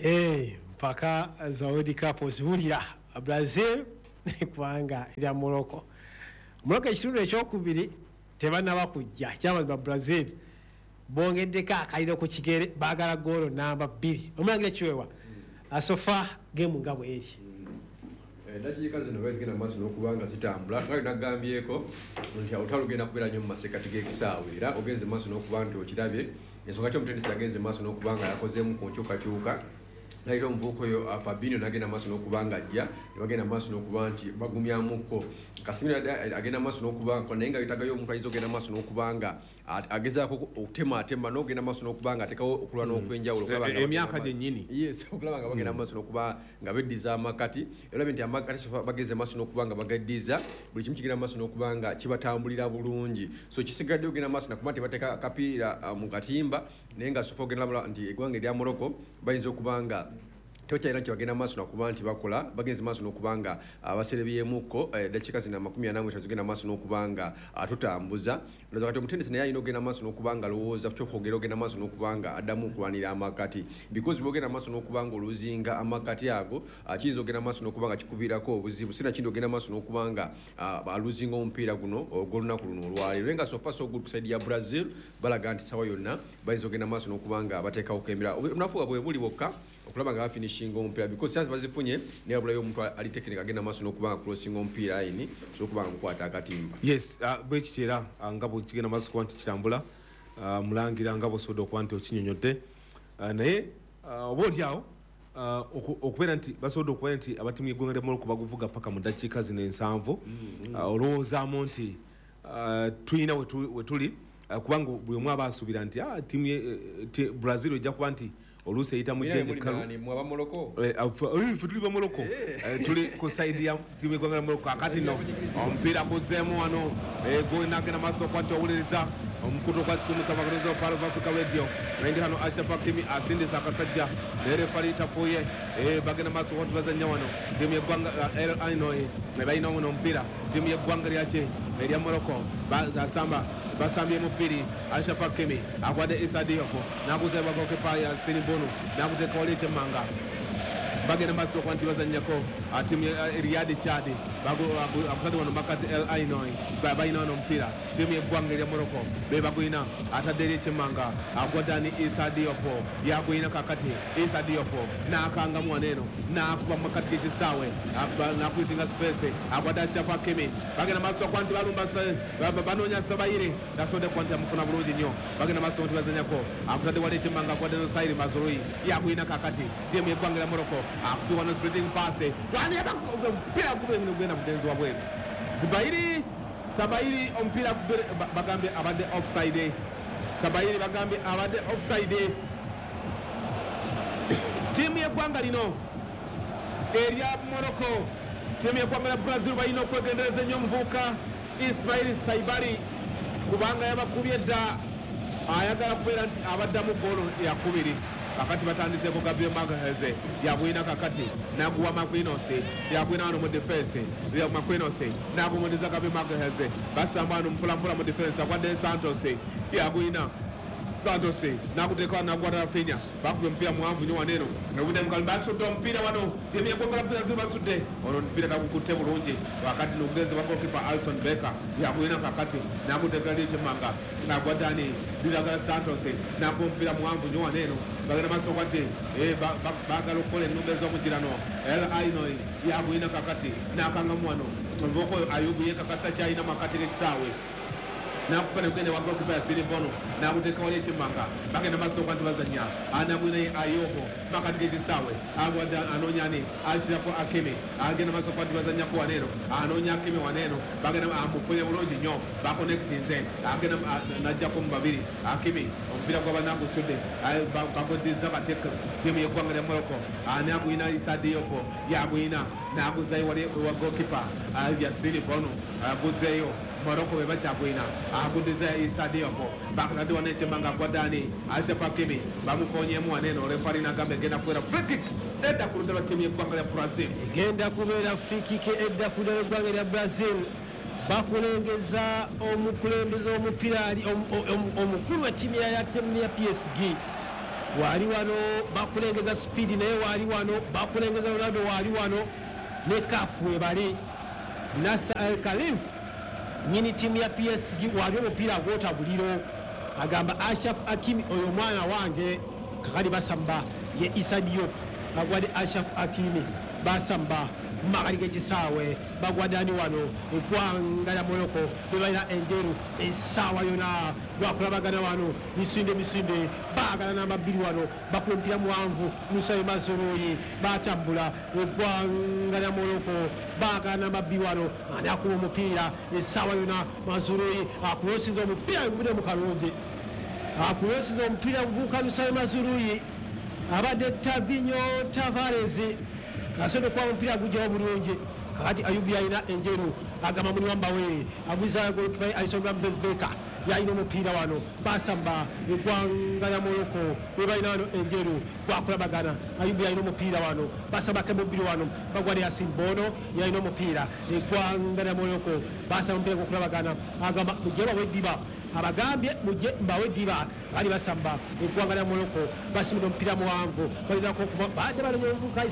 mpaka za World Cup ozihulira Brazil kubanga lya Morocco ekitundu ekyokubiri tebanaba kujja kyaba Brazil bongeddeko akaliro ku kigere baagala goolo namba 2 omulangira kiwewa asofa game nga bweri dakiika zino bezigenda maaso n'okubanga zitambula nga nagambyeko nti awutalugenda kubeera nnyo mu masekati g'ekisaawe era ogenze maaso n'okuba nti okirabye ensonga ki omutendesi yagenze maaso n'okubanga yakozeemu ku nkyukakyuka naito omuvuuka oyo Fabinho nagenda maaso n'okubanga ajja nebagenda maaso n'okuba nti bagumyamukko Casemiro agenda maaso n'okubanga naye nga yetagayo omuntu ayinza ogenda maaso n'okubanga agezaako okutemaatema n'ogenda maaso n'okubanga atekawo okulwa n'okwenjawulo emyaka gyennyini yes okulaba nga bagenda maaso n'okuba nga beddiza amakati olabye nti amakati bageze maaso n'okubanga bagaddiza buli kimu kigenda maaso n'okubanga kibatambulira bulungi so kisigadde ogenda maaso nakuba nti bateeka akapiira mu katimba naye nga sofa ogenda labula nti eggwanga erya Morocco bayinza okubanga tokyalina kyebagenda maaso nakuba nti bakola bagenze maaso n'okubanga baserebyemukko dakiika zina 40 zigenda maaso n'okubanga tutambuza ndoza kati omutendesi naye alina ogenda maaso n'okubanga alowooza kukyokogera ogenda maaso n'okubanga addamu okulwanira amakati because bwogenda maaso n'okubanga oluzinga amakati ago kiyinza ogenda maaso n'okubanga kikuviirako obuzibu sina kindi ogenda maaso n'okubanga aluzinga omupiira guno ogw'olunaku luno olwaleero naye nga so far so good ku side ya Brazil balaga nti sawa yonna bayinza ogenda maaso n'okubanga bateekawo kemera obunafuuga bwe buli bwokka okulaba nga bafinishinga omupiira because chance bazifunye naye abulayo omuntu ali tekinika agenda maaso n'okubanga crossing omupiira ayini so okubanga mukwata akatimba yes bwe kitera nga bwe kigenda maaso kuba nti kitambula mulangira nga bw'osobodde okuba nti okinyonyodde naye oba olyawo okubeera nti basobodde okubeera nti abatimu y'eggwanga lya Morocco baguvuga paka mu ddakiika zino 7 olowoozaamu nti tulina we tuli kubanga buli omu aba asuubira nti tiimu Brazil ojja kuba nti oluusi eyita mu jjenje kalu ffe tuli ba Morocco tuli ku side ya tiimu y'eggwanga lya Morocco akati no omupiira guzeemu wano gwe nagenda maaso okwati owuliriza omukutu okwakikumusa maganizo wa Part of Africa Radio engera hano Ashraf Hakimi asindisa akasajja nerefali tafuye bagenda maaso okwati bazannya wano tiimu y'eggwanga balina muno omupiira tiimu y'eggwanga lyaki erya Morocco basambye mupiri Ashraf Hakimi agwadde Issa Diop naguza bagokepa ya Sinibono nakuteeka wali ekyemmanga bagenda maaso okuba nti bazannyako tiimu Riyad Chad akutadde wano makati El Ainoi balina wano omupiira tiimu y'eggwanga erya Morocco be bagulina atadde eri ekyemmanga agwaddani Issa Diop yagulina kakati Issa Diop nakangamu waneeno nakuba makati g'ekisaawe nakuitinga space agwadde Ashraf Hakimi bagenda maaso okuba nti balumba banoonya Sabayire tasobodde kuba nti amufuna bulungi nnyo bagenda maaso nti bazanyako akutadde wali ekyemmanga agwadde no Sairi Mazrui yagulina kakati tiimu y'eggwanga erya Morocco akubi wano splitting pass omupiira gugenda bugenzi wa bweru Sabayiri omupiira bagambye abadde offside Sabayiri bagambye abadde offside tiimu y'eggwanga lino erya Morocco tiimu y'eggwanga lya Brazil balina okwegendereza ennyo omuvubuka Ismail Saibari kubanga yabakubye dda ayagala kubeera nti abaddamu goolo yakubiri kakati batandiseko Gabriel Magalhaes yagwina kakati naguwa Marquinhos yagwina wano mu defense Marquinhos nagumuliza Gabriel Magalhaes basamba wano mpolampola mu defense agwadde Santos yagwina Santos nakuteeka nagwata Rafinha bakubye omupiira muwanvu nnyo waneeno obudde mukalu basudde omupiira wano tiimu y'eggwanga lya Brazil basudde ono omupiira tagukutte bulungi wakati n'omugenzi wa goalkeeper Alisson Becker yagwina kakati nakuteeka eri ekyemmanga agwaddani Dilagala Santos nakuba omupiira muwanvu nnyo waneeno bagenda maaso okuba nti baagala okukola ennumba ez'omugirano El Ainoi yagwina kakati nakangamu wano omuvubuka oyo Ayubu yekakasa kyalina makati g'ekisaawe nakuba negende wa goalkeeper ya Sinibono nakuteeka wali ekyemmanga bagenda maaso okuba nti bazannya anagwina ye Ayobo makati g'ekisaawe agwadde anoonyani Ashraf Hakimi agenda maaso okuba nti bazannyako waneeno anoonya Hakimi waneeno bagenda amufunye bulungi nnyo bakonekitinze agenda najjako mu babiri Hakimi omupiira gw'abanagusudde bagweddiza bate tiimu y'eggwanga lya Morocco anagwina Issa Diop yagwina naguzayo wali wa goalkeeper ya Sinibono aguzeeyo Morocco be bakyagwina aguddiza Issa Diop bakatadde wano ekyemmanga agwaddani Ashraf Hakimi bamukonyeemu waneeno refari nagamba egenda kubeera free kick edda ku ludda lwa tiimu y'eggwanga lya Brazil egenda kubeera free kick edda ku ludda lw'eggwanga lya Brazil bakulengeza omukulembeze omupiira ali omukulu w'ettiimu ya PSG wali wano bakulengeza speed naye wali wano bakulengeza Ronaldo wali wano ne kafu ebali Nasser Al Khelaifi nyini timu ya PSG wali omupiira gwotabuliro agamba Ashraf Hakimi oyo mwana wange kakali basamba ye Issa Diop agwade Ashraf Hakimi basamba makali g'ekisaawe bagwadani wano eggwanga lya Morocco bebalina enjeru essaawa yona lwakulabagana wano misinde baagala namba 2 wano bakuba omupiira muwanvu Musabe Mazrui batambula eggwanga lya Morocco baagala namba 2 wano ani akuba omupiira essaawa yona Mazrui akulosiza omupiira guvude mu kalungi akulosiza omupiira guvuka Musabe Mazrui abadde Tavinho Tavares asobola okuba omupiira gujjawo bulungi kakati Ayubu alina enjeru agamba muli wambawe agwiza golikipa Alisson Ramses Becker yalina omupiira wano basamba eggwanga lya Morocco bebalina wano enjeru gwakulabagana Ayubu yalina omupiira wano basambako emubiri wano bagwade Yasin Bono yalina omupiira eggwanga lya Morocco basamba omupiira gwokulabagana agamba mujje bawe eddiba abagambye mujje mbawe eddiba kakati basamba eggwanga lya Morocco basimudde omupiira muwanvu balinako okuba badde balenya omuvubuka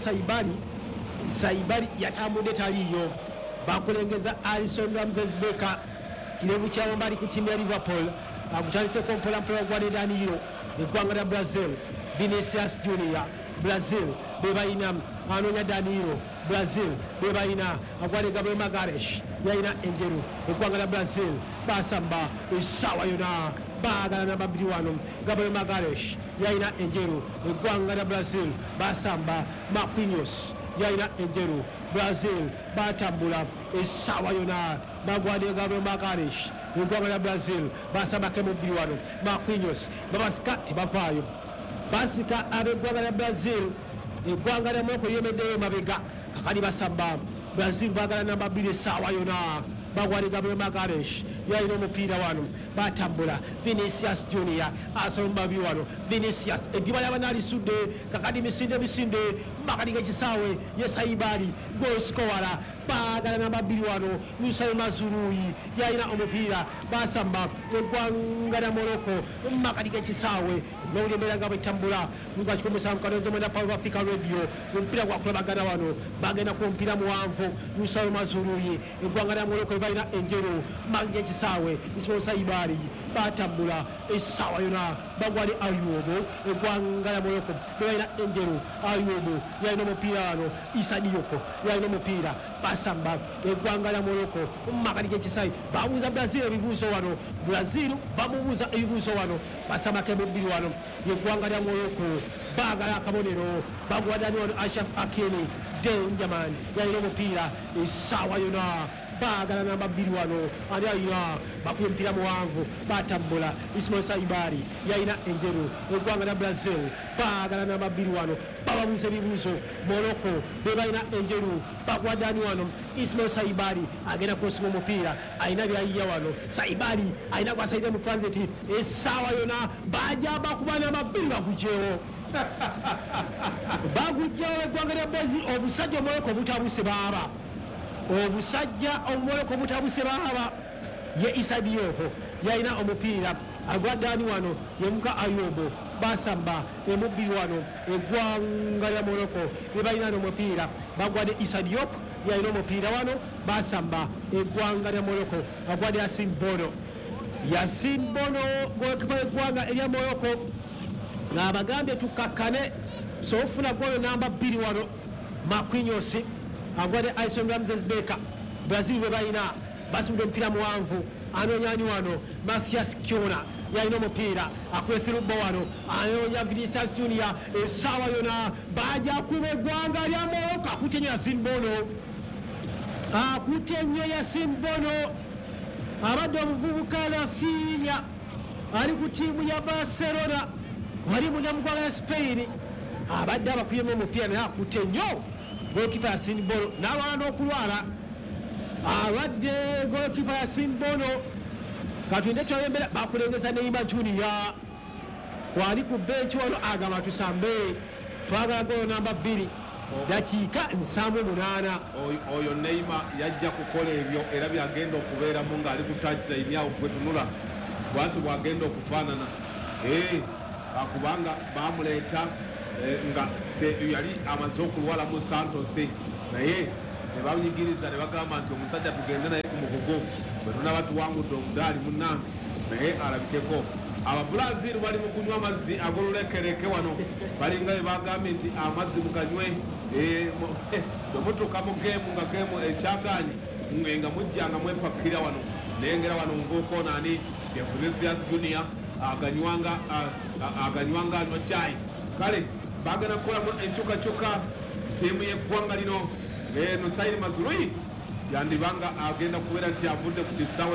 Saibali yatambudde taliyo bakulengeza Alisson Ramses Becker kirevu kyabo bali ku timu ya Liverpool agutanditseko mpolampola gwa Danilo eggwanga lya Brazil Vinicius Junior Brazil bebalina anonya Danilo Brazil bebalina agwade Gabriel Magalhaes yalina enjeru eggwanga lya Brazil basamba essaawa yona baagala namba 2 wano Gabriel Magalhaes yalina enjeru eggwanga lya Brazil basamba Marquinhos yalina enjeru Brazil batambula essaawa yona bagwade Gabriel Magalhaes eggwanga lya Brazil basambako emubiri wano Marquinhos babasika tebavaayo basika ab'eggwanga lya Brazil eggwanga lya Morocco yemeddeyo mabega kakali basamba Brazil bagala namba 2 essaawa yona bagwade Gabriel Magalhaes yalina omupiira wano batambula Vinicius Junior asolomba bi wano Vinicius eddiba lyabanaalisudde kakati misinde makali g'ekisaawe ye Saibali golskowala baagala namba 2 wano Musabe Mazrui yalina omupiira basamba eggwanga lya Morocco makali g'ekisaawe n'obulembeera nga bwetambula nga 17 Power Africa Radio omupiira gwakulabagana wano bagenda ku mupiira muwanvu Musabe Mazrui eggwanga lya Morocco balina enjeru makali g'ekisaawe Ismail Saibali batambula essaawa yona bagwade Ayubu eggwanga lya Morocco balina enjeru Ayubu yalina omupiira wano Issa Diop yalina omupiira basamba eggwanga lya Morocco makali g'ekisaawe babuuza Brazil ebibuuzo wano Brazil bamubuuza ebibuuzo wano basambako emubiri wano yeggwanga lya Morocco baagala akabonero bagwadani wano Ashraf Hakimi Denjaman yalina omupiira essaawa yona baagala namba 2 wano ani alina bakuba omupiira muwanvu batambula Ismail Saibali yalina enjeru eggwanga lya Brazil baagala namba 2 wano bababuuza ebibuuzo Morocco bebalina enjeru bagwadani wano Ismail Saibali agenda kusinga omupiira alina byayiya wano Saibali alina gwasalire mu transit essaawa yona bajja bakuba namba 2 bagugyewo bagugyewo eggwanga lya Brazil obusajja Morocco butabuse baaba obusajja omumoloko butabuse baaba ye Issa Diop yalina omupiira agwaddani wano yemuka Ayubu basamba emubiri wano eggwanga lya Morocco bebalina n'omupiira bagwadde Issa Diop yalina omupiira wano basamba eggwanga lya Morocco agwadde Yasin Bono golikipa eggwanga erya Morocco ng'abagambye tukakkane soofuna golo namba 2 wano Marquinhos agwade Alisson Ramses Becker Brazil bebalina basimudde omupiira muwanvu anoonyani wano Mathias Cunha yalina omupiira akwethirubo wano anoonya Vinicius Junior essaawa yona bajja kuba eggwanga lya Morocco akutte nnyo Yasin Bono abadde omuvubuka Rafinha ali ku ttiimu ya Barcelona wali munnamuggwanga ya Spain abadde abakuyemu omupiira naye akutte nnyo golikipa Yasin Bono n'alwala n'okulwala alwadde golikipa Yasin Bono katwinde twabembera bakulengeza Neymar Junior kwali ku benchi wano agamba tusambe twagala golo namba 2 dakiika 78 oyo Neymar yajja kukola ebyo era byagenda okubeeramu ng'ali ku touchline awo kwetunula bwati bwagenda okufaanana kubanga bamuleeta nga yali amaze okulwala mu Santos naye ne banyigiriza ne bagamba nti omusajja tugende naye ku mugogo bwe tunaba tuwangudde omudaali munnange naye alabikeko. Ababrazil bali mu kunywa amazzi ag'olulekereke wano balinga bwe bagambye nti amazzi muganywe bwe mutuuka mu geemu nga geemu ekyagaanyi nga mujjanga mwepakira wano nengera wano muvuuka ono ani ye Vinicius Junior aganywanga anywa caayi. Kale bagenda kukolamu enkyukakyuka ttiimu y'eggwanga lino Nusair Mazrui yandibanga agenda kubeera nti avudde ku kisaawe.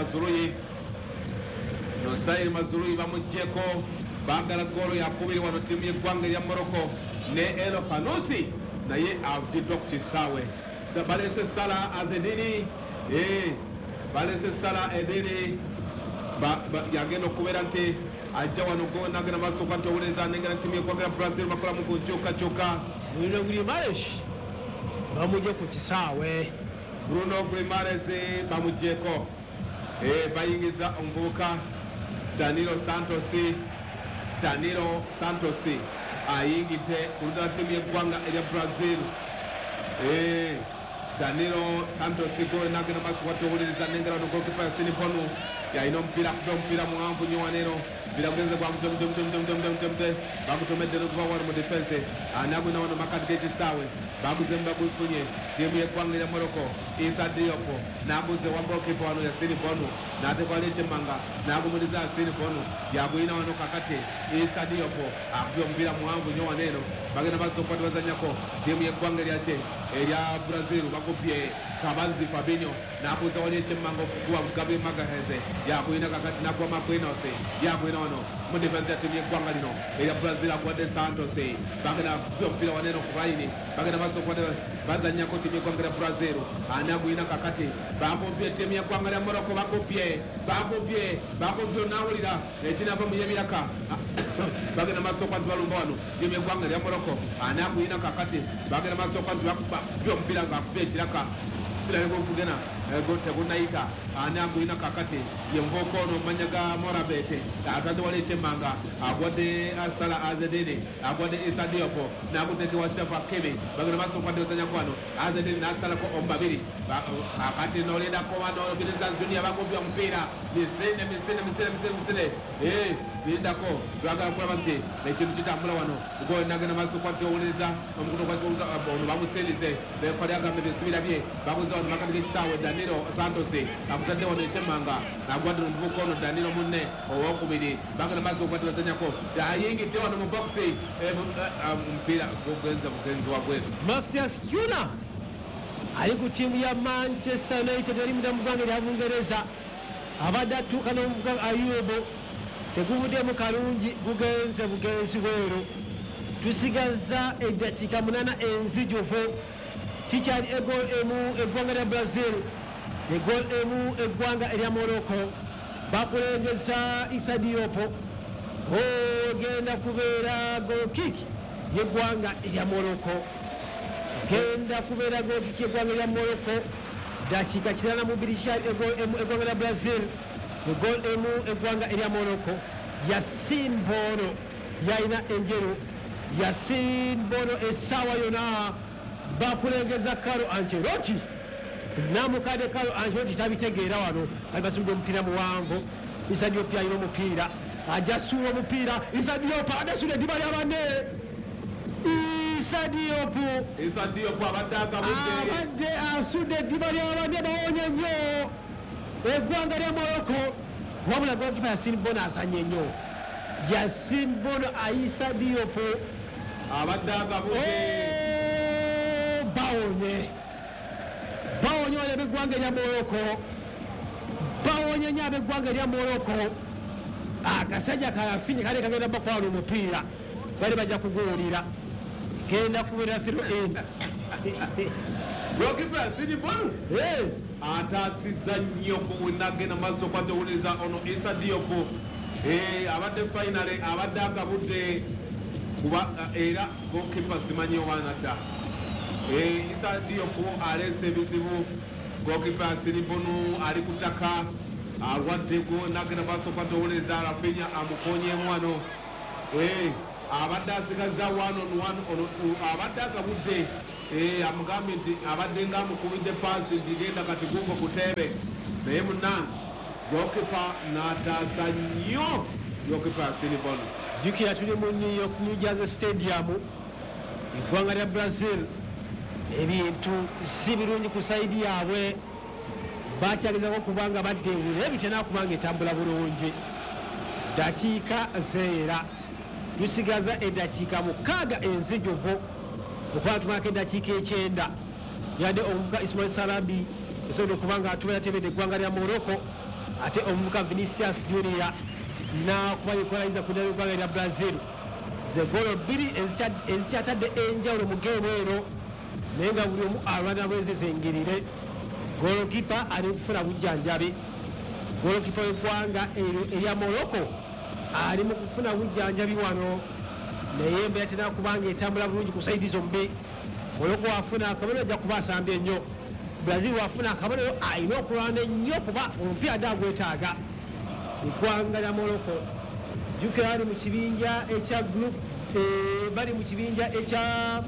Nusair Mazrui bamuggyeko baagala goolo yakubiri wano ttiimu y'eggwanga erya Morocco ne El Khanousi naye avugiddwa ku kisaawe. Balese Salah Azedini balese Salah Edini yagenda okubeera nti ajja wano nagenda maaso kwatowuleza nengera ttiimu y'eggwanga Brazil bakolamu ku nkyukakyuka. Bruno Guimaraes bamugye ku kisaawe. Bruno Guimaraes bamugyeko bayingiza omuvubuka Danilo Santos ayingidde ku ludda lwa ttiimu y'eggwanga erya Brazil. Danilo Santos gole nagenda maaso kwatowuliriza nengera wano goalkeeper Yassine Bonu yalina omupiira muwanvu nnyo waneero biragenze gwa mutemte bagutomedde nokuva wano mu defense anagwina wano makati g'ekisaawe baguzemu bagufunye ttiimu y'eggwanga erya Morocco. Issa Diop naguze wa goalkeeper wano Yassine Bonu n'atekwala ekyemmanga n'agumuliza Yassine Bonu yaguyina wano kakati Issa Diop akubye omupiira muwanvu nnyo waneero bagenda maaso okukwata bazanyako ttiimu y'eggwanga erya Brazil bagubye Kabazi Fabinho nabuuza wali ekyemmanga okukuba Gabriel Magalhaes yaguyina kakati nagwa Marquinhos yaguyina wano mu defense ya ttiimu y'eggwanga lino erya Brazil agwadde Santos bagenda kubya omupiira waneeno ku layini bagenda maaso okukwata bazanyako ttiimu y'eggwanga erya Brazil anaguyina kakati bagubye ttiimu y'eggwanga erya Morocco bagubye onawulira ekinava mu yebiraka bagenda maaso okwa nti balumba wano ttiimu y'eggwanga erya Morocco anaguyina kakati bagenda maaso okwa nti bakubye omupiira ngaakubye ekiraka gofugena tegunayita anaguyina kakati ye muvubuka ono mumanya ga Morabete atadde wali ekyemmanga agwadde Salah Azedini agwadde Issa Diop nagutekewa Chef Hakimi bagenda maaso okwadde bazanyako wano Azedini nasalako omubabiri kakati nolindako wano Vinicius Junior bagobya omupiira misene lindako twagala kulaba nti ekintu kitambula wano gole nagenda maaso okwadde owuliriza omukutu ono bamusindise befali agambe besibira bye baguza wano makati g'ekisaawe Danilo Santos akutadde wano ekyemmanga agwadde omuvubuka ono Danilo munne owokubiri bagenda maaso okwadde bazanyako ayingidde wano mu boxi omupiira bugenzi wagwe. Mathias Cunha ali ku ttiimu ya Manchester United eri mu ggwanga erya Bungereza abadde atuuka n'omuvubuka Ayubu teguvuddemu kalungi gugenze bugenzi bweru. Tusigaza eddakiika 8 enzijuvu kikyali egool emu eggwanga lya Brazil egool emu eggwanga erya Morocco bakulengeza Issa Diop ogenda kubeera goal kick y'eggwanga erya Morocco egenda kubeera goal kick y'eggwanga erya Morocco dakiika 82 kikyali egool emu eggwanga lya Brazil egool emu eggwanga erya Morocco. Yassine Bono yalina enjeru Yassine Bono essaawa yonna bakulengeza Carlo Ancelotti namukadde Carlo Ancelotti tabitegeera wano kali basumidde omupiira muwanvu. Issa Diop alina omupiira ajja suula omupiira Issa Diop adasula eddiba lya banne Issa Diop abadde asudde eddiba lya banne bawonye nnyo eggwanga lya Morocco wabula goalkeeper Yassine Bono asanye nnyo. Yassine Bono Issa Diop abadde agabudde bawonye wano ab'eggwanga erya Morocco bawonye nnyo ab'eggwanga erya Morocco. Akasajja kayafinye kale kagenda bakwala omupiira bali bajja kuguwulira genda kubeera through in goalkeeper Yassine Bono ataasizza nnyo wenagenda maaso okwatowuliriza ono Issa Diop abadde finale abadde agabudde kuba era goalkeeper simanyi obaana dda Issa Diop aleese ebizibu goalkeeper Yassine Bono ali ku ttaka alwaddeko nagenda maaso okwatowuliriza Rafinha amukonyemu wano abadde asigaza 1-on-1 abadde agabudde amugambye nti abadde nga amukubidde paasi nti genda kati guko kuteebe naye munange gokipa n'ataasa nnyo gokipa yasinibonu. jjukira tuli mu New Jersey Stadium eggwanga lya Brazil ebintu si birungi ku sayidi yaabwe bakyagezako kubanga badde engulu naye bitena kubanga etambula bulungi. dakiika zeera tusigaza eddakiika 6 enzijuvu okuba tumalako eddakiika 9 yadde omuvuka Ismail Sarabi esobodde okubanga atubeera tebedde eggwanga lya Morocco ate omuvuka Vinicius Junior nakuba yekolaiza ku ddala eggwanga lya Brazil ze goolo 2 ezikyatadde enjawulo mu geemu eno naye nga buli omu alwana bwezizingirire. Goolokipa ali kufuna bujjanjabi. Goolokipa w'eggwanga erya Morocco ali mu kufuna bujjanjabi wano naye embeera tena kubanga etambula bulungi ku sayidi zombi. Morocco wafuna akabonero ajja kuba asambye ennyo. Brazil wafuna akabonero alina okulwana ennyo kuba omupiira adde agwetaaga. Eggwanga lya Morocco jjukira bali mu kibinja ekya group bali mu kibinja ekya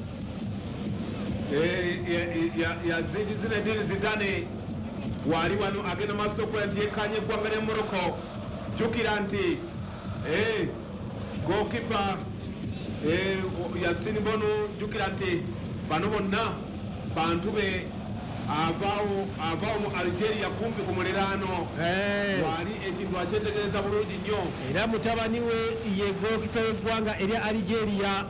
yazidi Zinedine Zidane wali wano agenda maaso okukola nti yekkanya eggwanga lya Morocco. Jjukira nti gokipa Yassine Bonu jjukira nti bano bonna bantu be avaawo mu Algeria kumpi ku muliraano wali ekintu akyetegereza bulungi nnyo. Era mutabani we ye gokipa w'eggwanga erya Algeria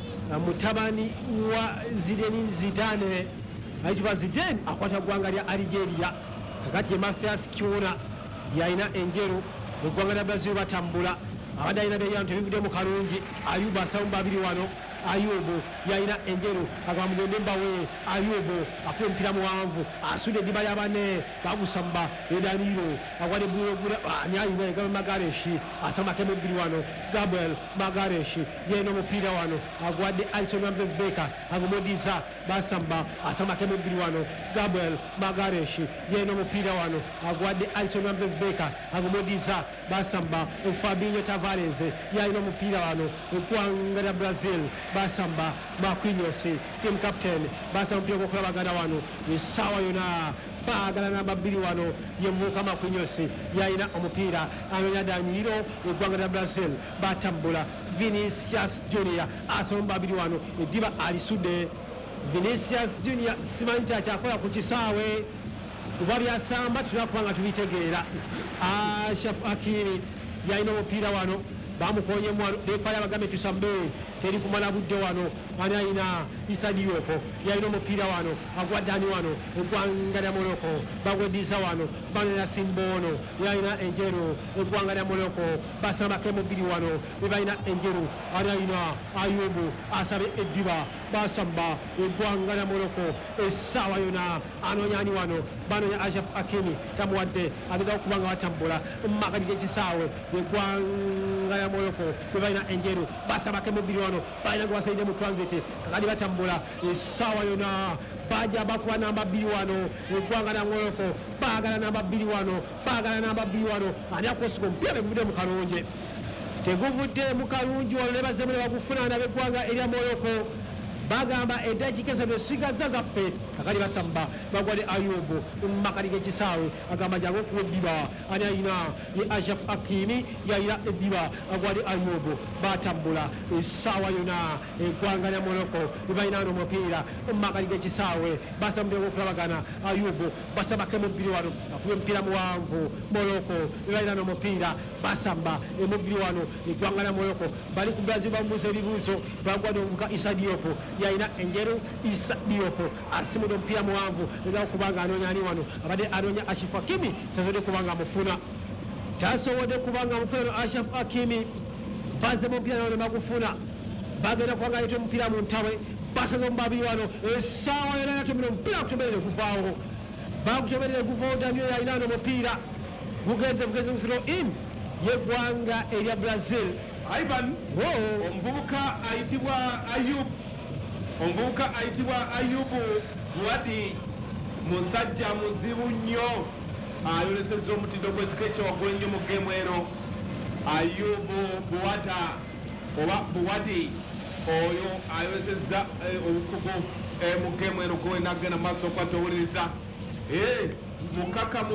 mutabani wa Zinedine Zidane ayitibwa Zidane akwata ggwanga lya Algeria kakati ye Mathias Cunha yalina enjeru eggwanga lya Brazil batambula abadde alina byeyantu ebivudde mu kalungi. Ayubu asawumba 2 wano. Ayubu yalina enjeru agamba mugende mbawe. Ayubu akuba omupiira muwanvu asudde eddiba lya bane bagusamba Danilo agwadde bulogula ani ayina Gabriel Magareshi asamako emibiri wano. Gabriel Magareshi yeena omupiira wano agwadde Alisson Ramses Becker agumodiza basamba asamako emibiri wano. Gabriel Magareshi yeena omupiira wano agwadde Alisson Ramses Becker agumodiza basamba. Fabinho Tavares yalina omupiira wano. Eggwanga lya Brazil basamba Marquinhos team captain basamba omupiira gw'okulabagana wano essaawa yona baagala namba 2 wano ye muvubuka Marquinhos yalina omupiira anonya Danilo. Eggwanga lya Brazil batambula. Vinicius Junior asomba 2 wano eddiba alisudde. Vinicius Junior simanyi kyakyakola ku kisaawe kuba byasamba tunakubanga tubitegeera. Ashraf Hakimi yalina omupiira wano bamukonye mwano defaya bagambe tusambe teri kumala budde wano. Ani ayina Issa Diop yalina omupiira wano agwaddani wano. Eggwanga lya Morocco bagweddiza wano bano Yassine Bono yalina enjeru. Eggwanga lya Morocco basambako emubiri wano bebalina enjeru. Ani ayina Ayubu asabe eddiba basamba. Eggwanga lya Morocco essaawa yona anoonyani wano banonya Ashraf Hakimi tamuwadde agenda okubanga batambula mumakati g'ekisaawe. Eggwanga lya Morocco bebalina enjeru basambako emubiri wano balina gwe basaidde mu transit kakati batambula essaawa yona bajja bakuba namba 2 wano. Eggwanga lya Morocco baagala namba 2 wano baagala namba 2 wano. Ani akosuka omupiira teguvudde mu kalungi teguvudde mu kalungi wano ne bazemule bagufuna n'ab'eggwanga erya Morocco bagamba eddakiika 3 esigaza zaffe kakali basamba bagwadde Ayubu mumakati g'ekisaawe agamba jangu okuwa eddiba. Ani ayina ye Ashraf Hakimi yayina eddiba agwadde Ayubu batambula essaawa yona. Eggwanga lya Morocco bebalina n'omupiira mumakati g'ekisaawe basamba okulabagana. Ayubu basambako emubiri wano akuba omupiira muwanvu. Morocco bebalina n'omupiira basamba emubiri wano. Eggwanga lya Morocco bali ku Brazil bamubuuza ebibuuzo bagwadde omuvuka Issa Diop yalina enjeru. Issa Diop asimudde omupiira muwanvu eza okubanga anoonya ani wano abadde anoonya Ashraf Hakimi tasobodde kubanga amufuna. Tasobodde kubanga amufuna no Ashraf Hakimi bazze mu omupiira ne bagufuna bagenda kubanga aleta omupiira mu ntawe basaze omu 2 wano essaawa yona yatomera omupiira gutomerere guvaawo bagutomerere guvaawo. Danilo yalina n'omupiira bugenze musiro in yeggwanga erya Brazil. Ivan omuvubuka ayitibwa Ayubu Buwadi musajja muzibu nnyo ayolesezza omutindo gw'ekika ekyawaggulu ennyo mu geemu eno. Ayubu Buwata oba buwadi oyo ayolesezza obukugu mu geemu eno gowe nagenda maaso okwatowuliriza mukaka